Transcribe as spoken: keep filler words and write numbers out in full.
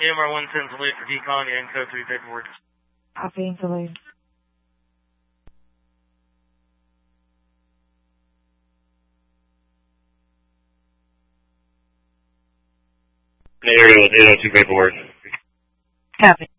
A M R one ten salute for decon and code three paperwork. Copy, salute. Area with eight oh two paperwork. Copy.